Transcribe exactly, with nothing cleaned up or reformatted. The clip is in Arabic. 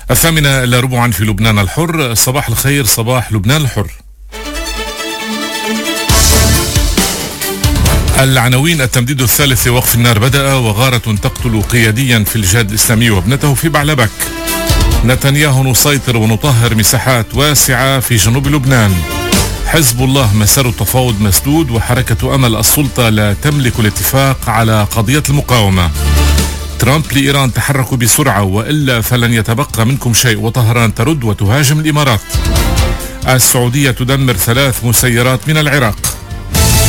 الثامنة إلى ربعا في لبنان الحر. صباح الخير، صباح لبنان الحر. العناوين: التمديد الثالث لوقف النار بدأ، وغارة تقتل قياديا في الجهاد الإسلامي وابنته في بعلبك. نتنياهو: نسيطر ونطهر مساحات واسعة في جنوب لبنان. حزب الله: مسار التفاوض مسدود، وحركة أمل: السلطة لا تملك الاتفاق على قضية المقاومة. ترامب لإيران: تحركوا بسرعة وإلا فلن يتبقى منكم شيء. وطهران ترد وتهاجم الإمارات. السعودية تدمر ثلاث مسيرات من العراق.